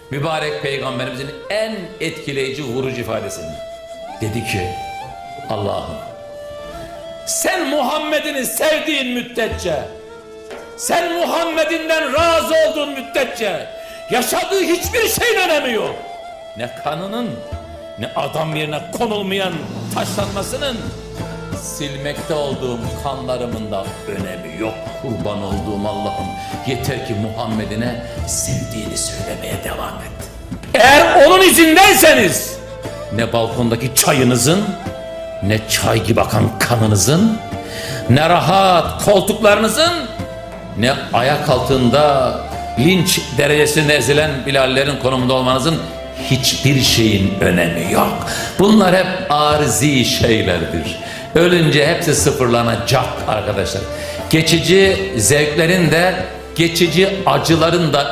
mübarek peygamberimizin en etkileyici vurucu ifadesini. Dedi ki, Allah'ım sen Muhammed'ini sevdiğin müddetçe, sen Muhammed'inden razı olduğun müddetçe yaşadığı hiçbir şeyin önemi yok. Ne kanının, ne adam yerine konulmayan taşlanmasının, silmekte olduğum kanlarımın da önemi yok. Kurban olduğum Allah'ım, yeter ki Muhammed'ine sevdiğini söylemeye devam et. Eğer onun izindeyseniz ne balkondaki çayınızın, ne çay gibi akan kanınızın, ne rahat koltuklarınızın, ne ayak altında linç derecesinde ezilen Bilallerin konumunda olmanızın hiçbir şeyin önemi yok. Bunlar hep arzi şeylerdir. Ölünce hepsi sıfırlanacak arkadaşlar. Geçici zevklerin de, geçici acıların da